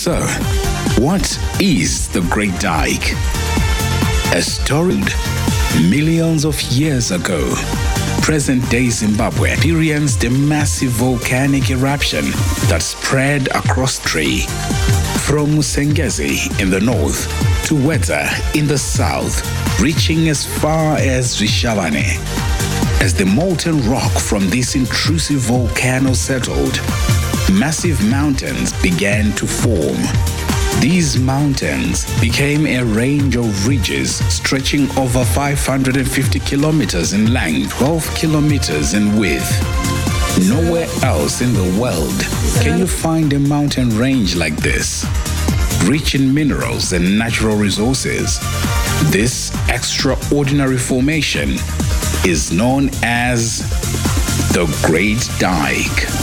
So, what is the Great Dyke? A story millions of years ago, present-day Zimbabwe experienced a massive volcanic eruption that spread across three, from Musengezi in the north to Wedza in the south, reaching as far as Rishavane. As the molten rock from this intrusive volcano settled, massive mountains began to form. These mountains became a range of ridges stretching over 550 kilometers in length, 12 kilometers in width. Nowhere else in the world can you find a mountain range like this, rich in minerals and natural resources. This extraordinary formation is known as the Great Dyke.